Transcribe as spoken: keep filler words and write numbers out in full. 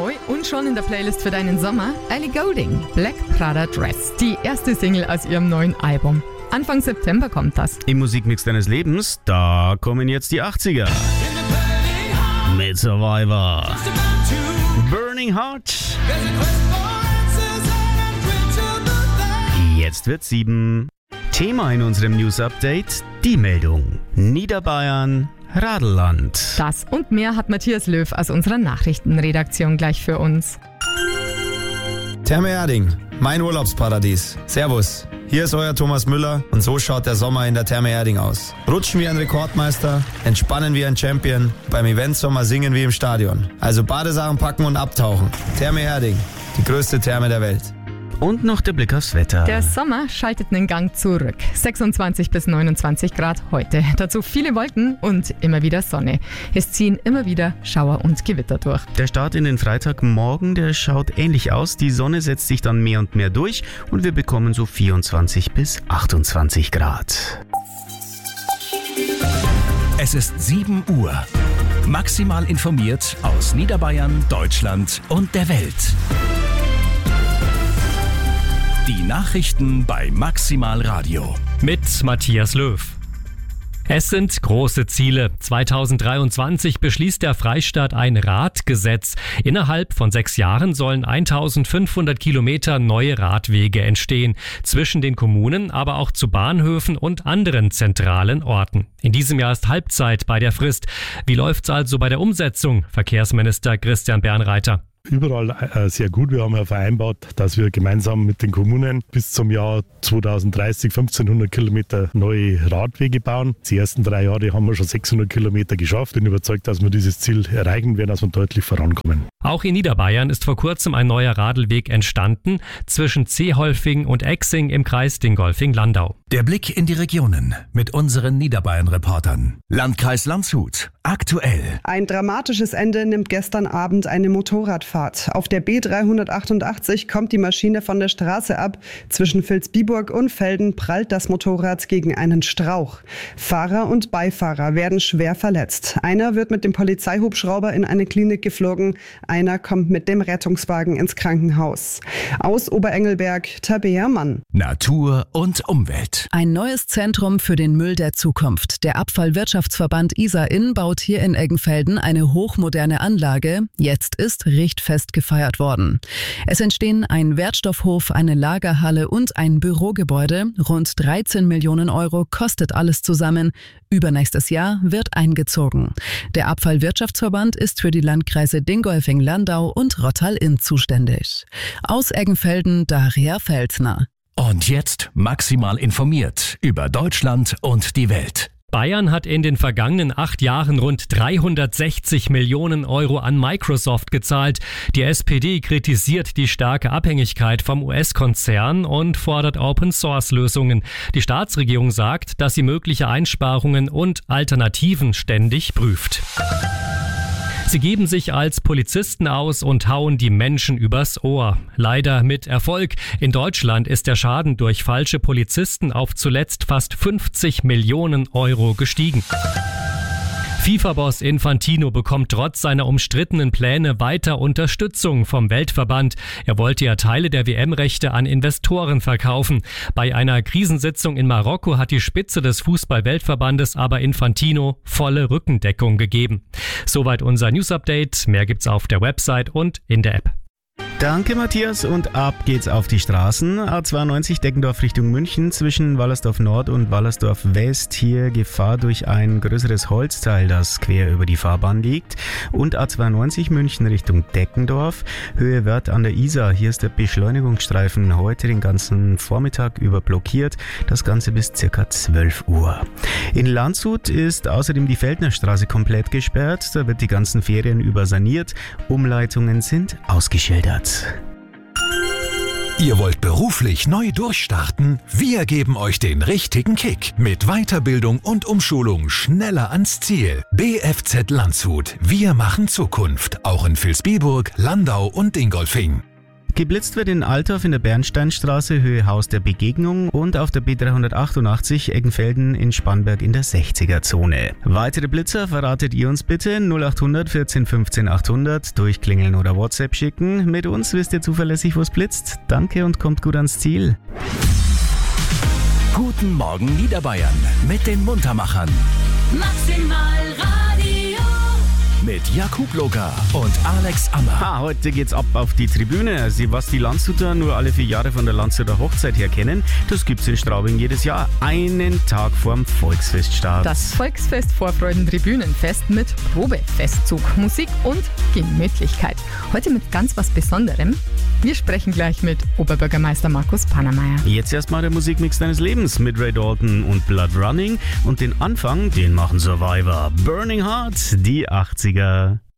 neu und schon in der Playlist für deinen Sommer Ellie Goulding, Black Prada Dress, die erste Single aus ihrem neuen Album. Anfang September kommt das. Im Musikmix deines Lebens, da kommen jetzt die achtziger. Mit Survivor. Burning Heart. Jetzt wird sieben. Thema in unserem News-Update, die Meldung. Niederbayern, Radelland. Das und mehr hat Matthias Löw aus unserer Nachrichtenredaktion gleich für uns. Therme Erding, mein Urlaubsparadies. Servus, hier ist euer Thomas Müller und so schaut der Sommer in der Therme Erding aus. Rutschen wie ein Rekordmeister, entspannen wie ein Champion, beim Eventsommer singen wie im Stadion. Also Badesachen packen und abtauchen. Therme Erding, die größte Therme der Welt. Und noch der Blick aufs Wetter. Der Sommer schaltet einen Gang zurück. sechsundzwanzig bis neunundzwanzig Grad heute. Dazu viele Wolken und immer wieder Sonne. Es ziehen immer wieder Schauer und Gewitter durch. Der Start in den Freitagmorgen, der schaut ähnlich aus. Die Sonne setzt sich dann mehr und mehr durch und wir bekommen so vierundzwanzig bis achtundzwanzig Grad. Es ist sieben Uhr. Maximal informiert aus Niederbayern, Deutschland und der Welt. Die Nachrichten bei Maximal Radio. Mit Matthias Löw. Es sind große Ziele. zweitausenddreiundzwanzig beschließt der Freistaat ein Radgesetz. Innerhalb von sechs Jahren sollen eintausendfünfhundert Kilometer neue Radwege entstehen. Zwischen den Kommunen, aber auch zu Bahnhöfen und anderen zentralen Orten. In diesem Jahr ist Halbzeit bei der Frist. Wie läuft's also bei der Umsetzung? Verkehrsminister Christian Bernreiter. Überall äh, sehr gut. Wir haben ja vereinbart, dass wir gemeinsam mit den Kommunen bis zum Jahr zweitausenddreißig fünfzehnhundert Kilometer neue Radwege bauen. Die ersten drei Jahre haben wir schon sechshundert Kilometer geschafft. Bin überzeugt, dass wir dieses Ziel erreichen werden, dass wir deutlich vorankommen. Auch in Niederbayern ist vor kurzem ein neuer Radlweg entstanden zwischen Zeholfing und Exing im Kreis Dingolfing-Landau. Der Blick in die Regionen mit unseren Niederbayern-Reportern. Landkreis Landshut. Aktuell. Ein dramatisches Ende nimmt gestern Abend eine Motorradfahrt. Auf der B dreihundertachtundachtzig kommt die Maschine von der Straße ab. Zwischen Vilsbiburg und Velden prallt das Motorrad gegen einen Strauch. Fahrer und Beifahrer werden schwer verletzt. Einer wird mit dem Polizeihubschrauber in eine Klinik geflogen. Einer kommt mit dem Rettungswagen ins Krankenhaus. Aus Oberengelberg, Tabea Mann. Natur und Umwelt. Ein neues Zentrum für den Müll der Zukunft. Der Abfallwirtschaftsverband Isar-Inn baut hier in Eggenfelden eine hochmoderne Anlage. Jetzt ist richtfest gefeiert worden. Es entstehen ein Wertstoffhof, eine Lagerhalle und ein Bürogebäude. Rund dreizehn Millionen Euro kostet alles zusammen. Übernächstes Jahr wird eingezogen. Der Abfallwirtschaftsverband ist für die Landkreise Dingolfing-Landau und Rottal-Inn zuständig. Aus Eggenfelden Daria Felsner. Und jetzt maximal informiert über Deutschland und die Welt. Bayern hat in den vergangenen acht Jahren rund dreihundertsechzig Millionen Euro an Microsoft gezahlt. Die S P D kritisiert die starke Abhängigkeit vom U S-Konzern und fordert Open-Source-Lösungen. Die Staatsregierung sagt, dass sie mögliche Einsparungen und Alternativen ständig prüft. Sie geben sich als Polizisten aus und hauen die Menschen übers Ohr. Leider mit Erfolg. In Deutschland ist der Schaden durch falsche Polizisten auf zuletzt fast fünfzig Millionen Euro gestiegen. FIFA-Boss Infantino bekommt trotz seiner umstrittenen Pläne weiter Unterstützung vom Weltverband. Er wollte ja Teile der W M-Rechte an Investoren verkaufen. Bei einer Krisensitzung in Marokko hat die Spitze des Fußball-Weltverbandes aber Infantino volle Rückendeckung gegeben. Soweit unser News-Update. Mehr gibt's auf der Website und in der App. Danke Matthias und ab geht's auf die Straßen. A zweiundneunzig Deggendorf Richtung München zwischen Wallersdorf Nord und Wallersdorf West. Hier Gefahr durch ein größeres Holzteil, das quer über die Fahrbahn liegt. Und A zweiundneunzig München Richtung Deckendorf. Höhe Wörth an der Isar. Hier ist der Beschleunigungsstreifen heute den ganzen Vormittag über blockiert. Das Ganze bis circa zwölf Uhr. In Landshut ist außerdem die Feldnerstraße komplett gesperrt. Da wird die ganzen Ferien über saniert. Umleitungen sind ausgeschildert. Ihr wollt beruflich neu durchstarten? Wir geben euch den richtigen Kick. Mit Weiterbildung und Umschulung schneller ans Ziel. B F Z Landshut. Wir machen Zukunft. Auch in Vilsbiburg, Landau und Dingolfing. Geblitzt wird in Altdorf in der Bernsteinstraße, Höhe Haus der Begegnung und auf der B dreihundertachtundachtzig Eggenfelden in Spanberg in der sechziger-Zone. Weitere Blitzer verratet ihr uns bitte null acht hundert vierzehn fünfzehn achthundert, durchklingeln oder WhatsApp schicken. Mit uns wisst ihr zuverlässig, wo es blitzt. Danke und kommt gut ans Ziel. Guten Morgen Niederbayern mit den Muntermachern. Maximal Radio. Mit Jakub Locker und Alex Ammer. Ha, heute geht's ab auf die Tribüne. Sie, was die Landshuter nur alle vier Jahre von der Landshuter Hochzeit her kennen, das gibt's in Straubing jedes Jahr, einen Tag vorm Volksfeststart. Das Volksfest Vorfreuden Tribünenfest mit Probefestzug, Musik und Gemütlichkeit. Heute mit ganz was Besonderem. Wir sprechen gleich mit Oberbürgermeister Markus Pannermeier. Jetzt erstmal der Musikmix deines Lebens mit Ray Dalton und Blood Running und den Anfang, den machen Survivor. Burning Heart, die achtziger.